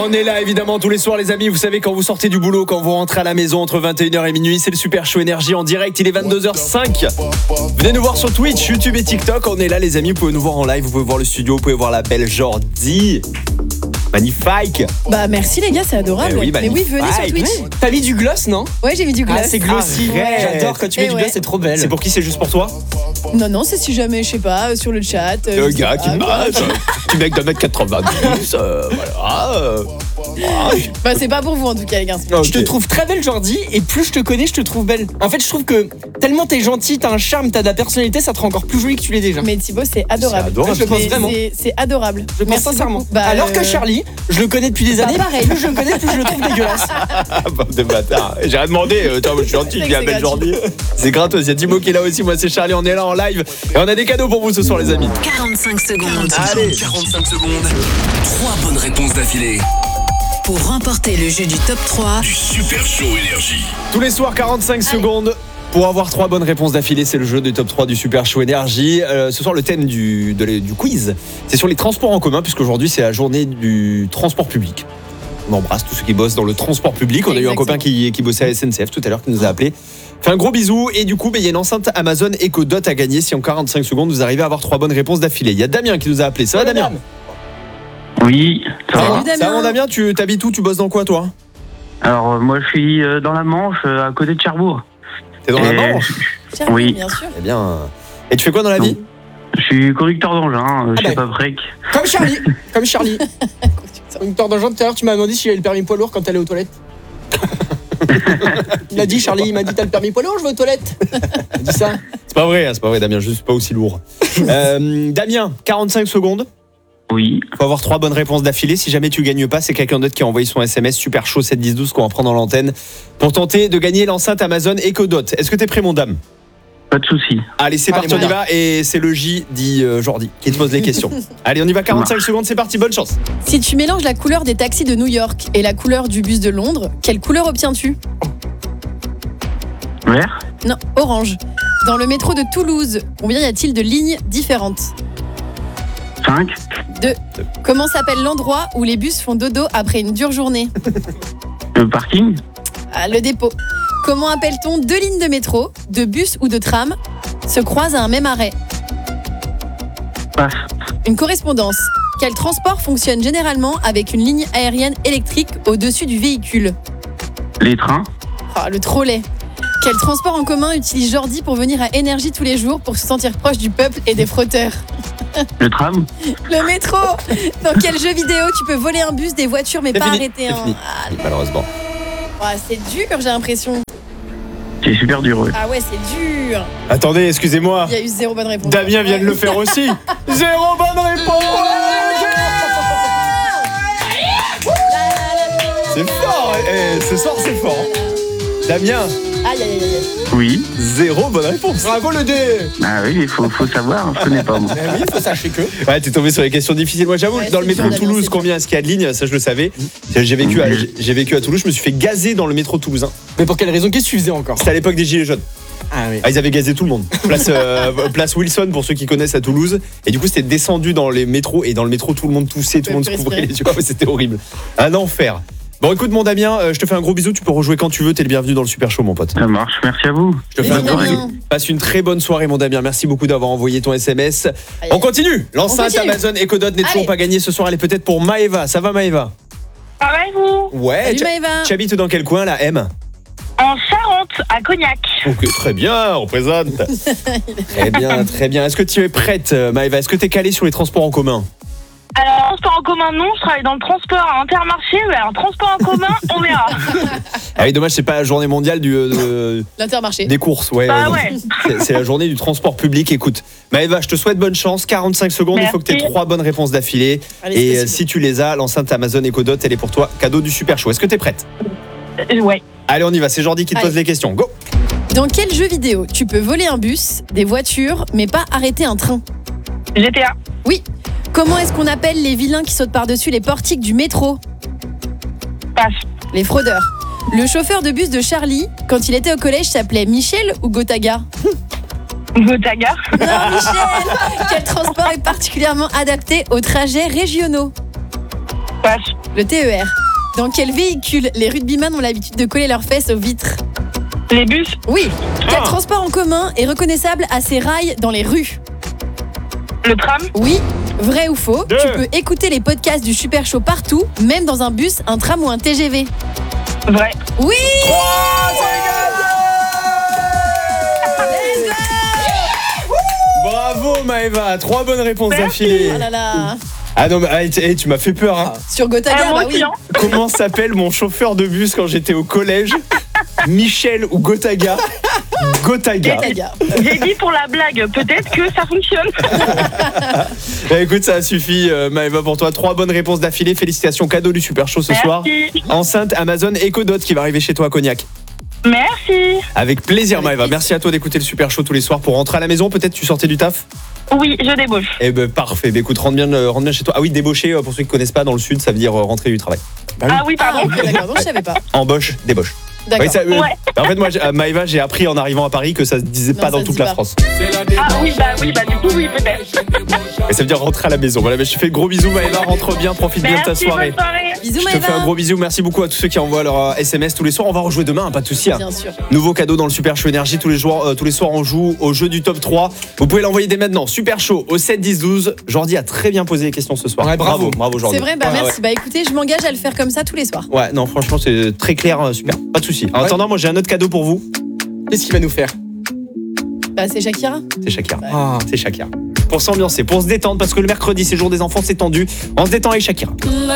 On est là évidemment tous les soirs les amis. Vous savez quand vous sortez du boulot, quand vous rentrez à la maison entre 21h et minuit, c'est le Super Show Énergie en direct. Il est 22h05. Venez nous voir sur Twitch, YouTube et TikTok. On est là les amis, vous pouvez nous voir en live, vous pouvez voir le studio, vous pouvez voir la belle Jordi. Magnifique. Bah merci les gars, c'est adorable. Mais oui, venez sur Twitch. T'as mis du gloss, non? Ouais, j'ai mis du gloss. Ah, c'est glossy. J'adore quand tu mets du gloss, c'est trop belle. C'est pour qui? C'est juste pour toi? Non, c'est si jamais, je sais pas, sur le chat. Le gars qui mate, tu mec d'1m90, voilà. Bah c'est pas pour vous en tout cas les gars. Okay. Je te trouve très belle Jordi et plus je te connais je te trouve belle. En fait je trouve que tellement t'es gentil, t'as un charme, t'as de la personnalité, ça te rend encore plus jolie que tu l'es déjà. Mais Thibaut c'est adorable. Je le pense vraiment. C'est adorable. Je pense sincèrement. Alors que Charlie, je le connais depuis des années, plus je le connais plus je le trouve dégueulasse. Bande de bâtard. J'ai rien demandé, toi je suis gentil, je dis à belle Jordi. C'est gratos, il y a Thibaut qui est là aussi, moi c'est Charlie, on est là en live et on a des cadeaux pour vous ce soir les amis. 45 secondes. Allez. 45 secondes. 3 bonnes réponses d'affilée. Pour remporter le jeu du top 3 du Super Show Énergie. Tous les soirs 45 secondes pour avoir 3 bonnes réponses d'affilée, c'est le jeu du top 3 du Super Show Énergie. Ce soir le thème du quiz, c'est sur les transports en commun puisqu'aujourd'hui c'est la journée du transport public. On embrasse tous ceux qui bossent dans le transport public. On a eu un copain qui bossait à la SNCF tout à l'heure qui nous a appelé. Fait un gros bisou et du coup il y a une enceinte Amazon Echo Dot à gagner si en 45 secondes vous arrivez à avoir 3 bonnes réponses d'affilée. Il y a Damien qui nous a appelé. Ça va Damien? Oui, ça va. Ça va Damien, tu t'habites où? Tu bosses dans quoi toi? Alors moi je suis dans la Manche, à côté de Cherbourg. T'es dans la Manche? Oui. Bien sûr. Eh bien. Et tu fais quoi dans la vie? Je suis conducteur d'engin, je sais pas break. Comme Charlie. Conducteur d'engin, tout à l'heure tu m'as demandé si j'avais le permis poids lourd quand t'allais aux toilettes. Il a dit Charlie, il m'a dit t'as le permis poids lourd, je vais aux toilettes. Il dit ça. C'est pas vrai Damien, je suis pas aussi lourd. Damien, 45 secondes. Oui. Faut avoir 3 bonnes réponses d'affilée. Si jamais tu gagnes pas, c'est quelqu'un d'autre qui a envoyé son SMS Super Show 71012 qu'on va prendre dans l'antenne pour tenter de gagner l'enceinte Amazon Echo Dot. Est-ce que t'es prêt mon dame? Pas de soucis. Allez, c'est parti, on y va. Et c'est le J, dit Jordi, qui te pose les questions. Allez, on y va, 45 secondes, c'est parti, bonne chance. Si tu mélanges la couleur des taxis de New York et la couleur du bus de Londres, quelle couleur obtiens-tu? Vert? Non, orange. Dans le métro de Toulouse, combien y a-t-il de lignes différentes? 5. 2. Comment s'appelle l'endroit où les bus font dodo après une dure journée? Le parking? Le dépôt. Comment appelle-t-on 2 lignes de métro, de bus ou de tram se croisent à un même arrêt? Passe. Une correspondance. Quel transport fonctionne généralement avec une ligne aérienne électrique au-dessus du véhicule? Les trains? Le trolley. Quel transport en commun utilise Jordi pour venir à Énergie tous les jours pour se sentir proche du peuple et des frotteurs? Le tram? Le métro. Dans quel jeu vidéo tu peux voler un bus, des voitures mais pas arrêter fini. Malheureusement. C'est dur, j'ai l'impression. C'est super dur, oui. Ah ouais, c'est dur. Attendez, excusez-moi. Il y a eu 0 bonne réponse. Damien vient de le faire aussi. 0 bonne réponse. C'est fort. Ce soir, c'est fort. Damien. Aïe. Oui. 0 bonne réponse. Bravo le dé. Ah oui, il faut savoir, je connais pas moi. Oui, il faut sachez que. Ouais, t'es tombé sur les questions difficiles. Moi, j'avoue, dans le métro de Toulouse, combien est-ce qu'il y a de lignes? Ça, je le savais. J'ai vécu à Toulouse, je me suis fait gazer dans le métro toulousain. Mais pour quelle raison? Qu'est-ce que tu faisais encore? C'était à l'époque des Gilets jaunes. Ah oui. Ils avaient gazé tout le monde. Place Wilson pour ceux qui connaissent à Toulouse. Et du coup, c'était descendu dans les métros. Et dans le métro, tout le monde toussait, tout le monde se couvrait les yeux. C'était horrible. Un enfer. Bon, écoute, mon Damien, je te fais un gros bisou. Tu peux rejouer quand tu veux. T'es le bienvenu dans le Super Show, mon pote. Ça marche, merci à vous. Je te fais un gros bisou. Passe une très bonne soirée, mon Damien. Merci beaucoup d'avoir envoyé ton SMS. On continue. L'enceinte Amazon Echo Dot n'est toujours pas gagnée ce soir. Elle est peut-être pour Maëva. Ça va, Maëva? Ça va et vous? Ouais. Salut, Maëva. Tu habites dans quel coin, là, M? En Charente, à Cognac. Ok, très bien, on présente. Très bien. Est-ce que tu es prête, Maëva? Est-ce que tu es calée sur les transports en commun? Alors, transport en commun, non, je travaille dans le transport à Intermarché, mais alors, transport en commun, on verra. Ah oui, dommage, c'est pas la journée mondiale l'Intermarché. Des courses, ouais. Bah ouais. C'est la journée du transport public. Écoute, Maëva, je te souhaite bonne chance. 45 secondes, Merci. Il faut que tu aies 3 bonnes réponses d'affilée. Et si tu les as, l'enceinte Amazon Echo Dot, elle est pour toi. Cadeau du Super Show. Est-ce que tu es prête? Ouais. Allez, on y va. C'est Jordi qui te pose les questions. Go. Dans quel jeu vidéo tu peux voler un bus, des voitures, mais pas arrêter un train? GTA. Oui. Comment est-ce qu'on appelle les vilains qui sautent par-dessus les portiques du métro? Passe. Les fraudeurs. Le chauffeur de bus de Charlie, quand il était au collège, s'appelait Michel ou Gotaga? Gotaga. Non, Michel. Quel transport est particulièrement adapté aux trajets régionaux? Passe. Le TER. Dans quel véhicule les rugbyman ont l'habitude de coller leurs fesses aux vitres? Les bus. Oui. Quel transport en commun est reconnaissable à ses rails dans les rues? Le tram. Oui. Vrai ou faux? Deux. Tu peux écouter les podcasts du Super Show partout, même dans un bus, un tram ou un TGV. Vrai. Oui. Bravo Maëva, 3 bonnes réponses d'affilée. Oh là là. Ah non, mais tu m'as fait peur. Hein. Sur Gotaga, Moi bah aussi, oui. hein. Comment s'appelle mon chauffeur de bus quand j'étais au collège? Michel ou Gotaga? Gotaga. Gotaga. J'ai dit pour la blague, peut-être que ça fonctionne. Bah, écoute, ça suffit Maëva pour toi. 3 bonnes réponses d'affilée. Félicitations, cadeau du Super Show ce soir. Merci. Enceinte Amazon Echo Dot qui va arriver chez toi à Cognac. Merci. Avec plaisir Avec Maëva. plaisir. Merci à toi d'écouter le Super Show tous les soirs pour rentrer à la maison. Peut-être tu sortais du taf? Oui, je débauche. Eh ben parfait. Bah, écoute, rentre bien chez toi. Ah oui, débaucher pour ceux qui connaissent pas dans le sud, ça veut dire rentrer du travail. Ah oui, Ah, pardon. ok, d'accord, donc je savais pas. Embauche, débauche. D'accord. Oui, ça, Ouais. En fait, moi, Maëva, j'ai appris en arrivant à Paris que ça se disait Non, pas ça dans se toute dit la pas. France. Ah oui, bah du coup, oui, peut-être. Et ça veut dire rentrer à la maison. Voilà, mais je te fais de gros bisous Maëva, rentre bien, profite bien de ta Merci, soirée. bonne soirée. Bisous, Je te fais un Maëva. gros bisou, merci beaucoup à tous ceux qui envoient leur SMS tous les soirs. On va rejouer demain, hein, pas de souci. Hein. Bien sûr. Nouveau cadeau dans le Super Show Énergie tous les soirs on joue au jeu du top 3. Vous pouvez l'envoyer dès maintenant. Super Show au 7 10 12. Jordi a très bien posé les questions ce soir. Ouais, bravo. Bravo Jordi. C'est vrai, bah Ouais, merci. Bah écoutez, je m'engage à le faire comme ça tous les soirs. Ouais, non, franchement, c'est très clair, super. Pas de souci. En Ouais. attendant, moi j'ai un autre cadeau pour vous. Qu'est-ce qu'il va nous faire? Bah c'est Shakira. C'est Shakira. Ah. C'est Shakira. Pour s'ambiancer, pour se détendre, parce que le mercredi, c'est jour des enfants, c'est tendu. On se détend avec Shakira.